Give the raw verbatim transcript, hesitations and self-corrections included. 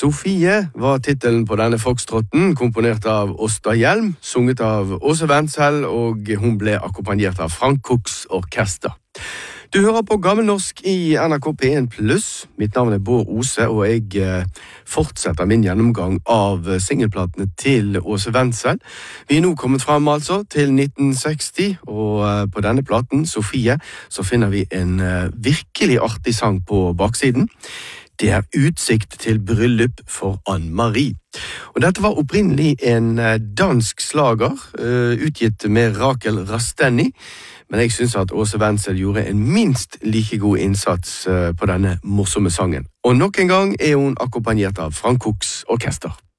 Sofie var titelen på denne foxtrotten, komponert av Åsta Hjelm, sunget av Åse Wendsel, og hun ble akkompagnert av Frank Cooks orkester. Du hører på Gammelnorsk i N R K P en pluss. Mitt navn er Bård Ose, og jeg fortsetter min gjennomgang av singelplatene til Åse Wendsel. Vi er nå kommet frem altså til nitten seksti, og på denne platen, Sofie, så finner vi en virkelig artig sang på baksiden. Det er Utsikt til bryllup for Anne-Marie. Og dette var opprinnelig en dansk slager, utgitt med Rakel Rastenni, men jeg synes at Åse Wendsel gjorde en minst like god innsats på denne morsomme sangen. Og nok en gang er hun akkompagnert av Frank Cooks orkester.